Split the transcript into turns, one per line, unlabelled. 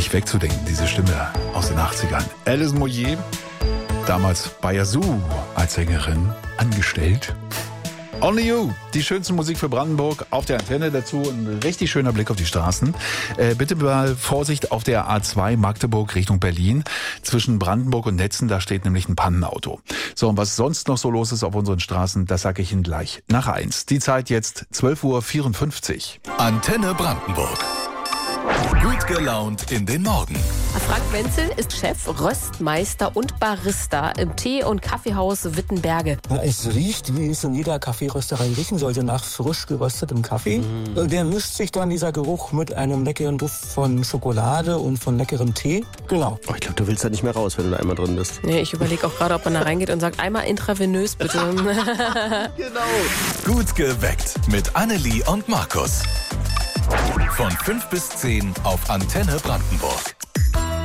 Nicht wegzudenken, diese Stimme aus den 80ern. Alice Moyer, damals bei Yazoo als Sängerin angestellt. Only You, die schönste Musik für Brandenburg auf der Antenne. Dazu ein richtig schöner Blick auf die Straßen. Bitte mal Vorsicht auf der A2 Magdeburg Richtung Berlin. Zwischen Brandenburg und Netzen, da steht nämlich ein Pannenauto. So, und was sonst noch so los ist auf unseren Straßen, das sage ich Ihnen gleich nach 1. Die Zeit jetzt 12:54 Uhr.
Antenne Brandenburg. Gut gelaunt in den Morgen.
Frank Wenzel ist Chef, Röstmeister und Barista im Tee- und Kaffeehaus Wittenberge.
Ja, es riecht, wie es in jeder Kaffeerösterei riechen sollte, nach frisch geröstetem Kaffee. Der mischt sich dann, dieser Geruch, mit einem leckeren Duft von Schokolade und von leckerem Tee. Genau.
Oh, ich glaube, du willst da nicht mehr raus, wenn du da einmal drin bist.
Nee, ich überlege auch gerade, ob man da reingeht und sagt, einmal intravenös bitte.
Genau. Gut geweckt mit Annelie und Markus. Von 5 bis 10 auf Antenne Brandenburg.